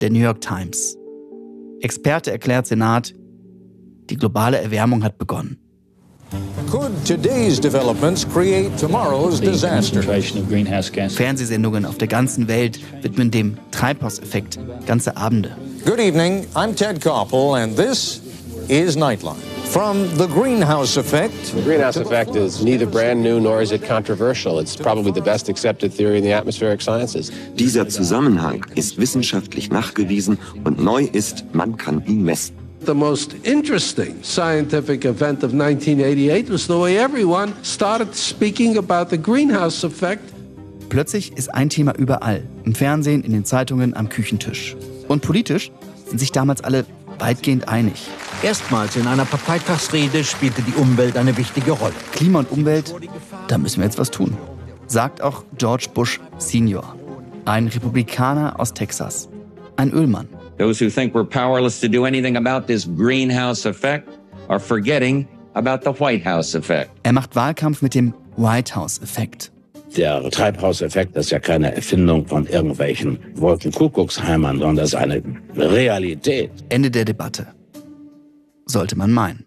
der New York Times. Experte erklärt Senat, die globale Erwärmung hat begonnen. Could today's developments create tomorrow's disaster? Fernsehsendungen auf der ganzen Welt widmen dem Treibhauseffekt ganze Abende. Good evening, I'm Ted Koppel and this is Nightline. From the greenhouse effect. The greenhouse effect is neither brand new nor is it controversial. It's probably the best accepted theory in the atmospheric sciences. Dieser Zusammenhang ist wissenschaftlich nachgewiesen und neu ist, man kann ihn messen. The most interesting scientific event of 1988 was the way everyone started speaking about the greenhouse effect. Plötzlich ist ein Thema überall, im Fernsehen, in den Zeitungen, am Küchentisch. Und politisch sind sich damals alle weitgehend einig. Erstmals in einer Parteitagsrede spielte die Umwelt eine wichtige Rolle. Klima und Umwelt, da müssen wir jetzt was tun, sagt auch George Bush Senior, ein Republikaner aus Texas, ein Ölmann. Those who think we're powerless to do anything about this greenhouse effect are forgetting about the White House effect. Er macht Wahlkampf mit dem White House-Effekt. Der Treibhauseffekt ist ja keine Erfindung von irgendwelchen Wolkenkuckucksheimern, sondern das ist eine Realität. Ende der Debatte. Sollte man meinen.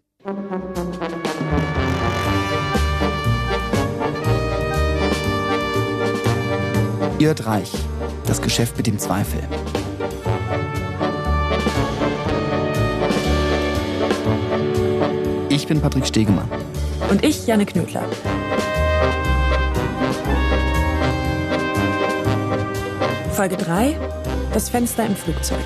Ihr hört Reich, das Geschäft mit dem Zweifel. Ich bin Patrick Stegemann. Und ich, Janne Knödler. Folge 3: Das Fenster im Flugzeug.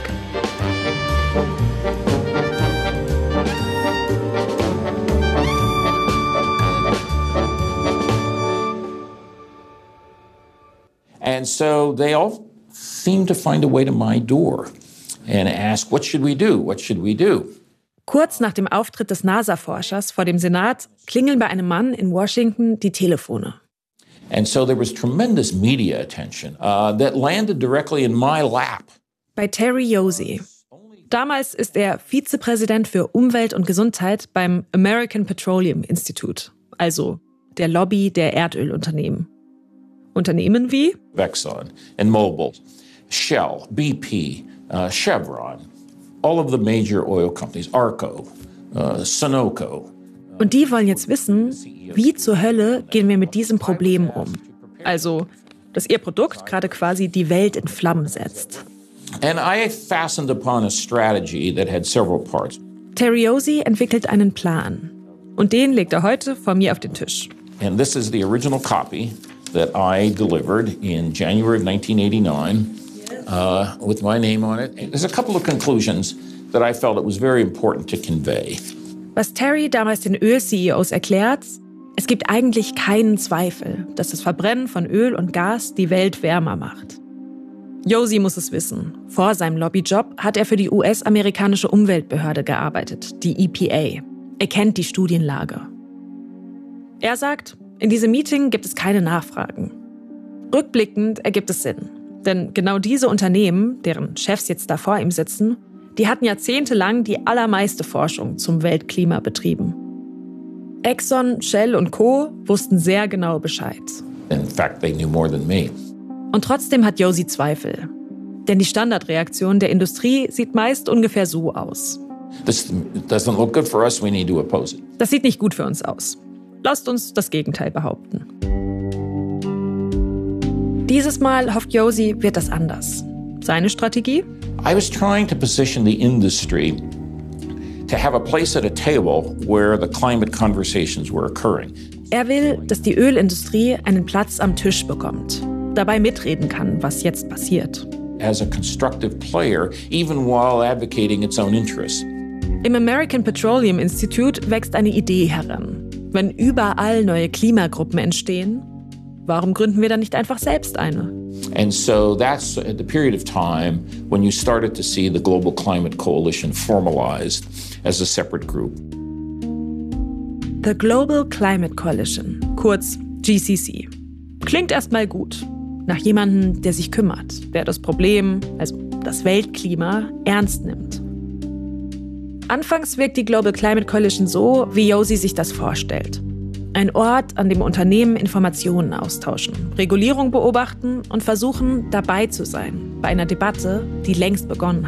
And so they all seem to find a way to my door and ask, what should we do? What should we do? Kurz nach dem Auftritt des NASA-Forschers vor dem Senat klingeln bei einem Mann in Washington die Telefone. And so there was tremendous media attention that landed directly in my lap. Bei Terry Josey. Damals ist er Vizepräsident für Umwelt und Gesundheit beim American Petroleum Institute, also der Lobby der Erdölunternehmen. Unternehmen wie Exxon and Mobil, Shell, BP, Chevron, all of the major oil companies, Arco, Sunoco. Und die wollen jetzt wissen, wie zur Hölle gehen wir mit diesem Problem um? Also, dass ihr Produkt gerade quasi die Welt in Flammen setzt. And I fastened upon a strategy that had several parts. Terry Josey entwickelt einen Plan. Und den legt er heute vor mir auf den Tisch. And this is the original copy that I delivered in January of 1989 with my name on it. There's a couple of conclusions that I felt it was very important to convey. Was Terry damals den Öl-CEOs erklärt: Es gibt eigentlich keinen Zweifel, dass das Verbrennen von Öl und Gas die Welt wärmer macht. Josey muss es wissen. Vor seinem Lobbyjob hat er für die US-amerikanische Umweltbehörde gearbeitet, die EPA. Er kennt die Studienlage. Er sagt, in diesem Meeting gibt es keine Nachfragen. Rückblickend ergibt es Sinn. Denn genau diese Unternehmen, deren Chefs jetzt da vor ihm sitzen, die hatten jahrzehntelang die allermeiste Forschung zum Weltklima betrieben. Exxon, Shell und Co. wussten sehr genau Bescheid. In fact, they knew more than me. Und trotzdem hat Josey Zweifel. Denn die Standardreaktion der Industrie sieht meist ungefähr so aus. This doesn't look good for us, we need to oppose it. Das sieht nicht gut für uns aus. Lasst uns das Gegenteil behaupten. Dieses Mal hofft Josey, wird das anders. Seine Strategie? I was trying to position the industry to have a place at a table where the climate conversations were occurring. Er will, dass die Ölindustrie einen Platz am Tisch bekommt, dabei mitreden kann, was jetzt passiert. As a constructive player, even while advocating its own interests. Im American Petroleum Institute wächst eine Idee heran. Wenn überall neue Klimagruppen entstehen, warum gründen wir dann nicht einfach selbst eine? And so that's the period of time when you started to see the Global Climate Coalition formalized as a separate group. The Global Climate Coalition, kurz GCC. Klingt erstmal gut. Nach jemandem, der sich kümmert, der das Problem, also das Weltklima, ernst nimmt. Anfangs wirkt die Global Climate Coalition so, wie Josey sich das vorstellt. Ein Ort, an dem Unternehmen Informationen austauschen, Regulierung beobachten und versuchen, dabei zu sein bei einer Debatte, die längst begonnen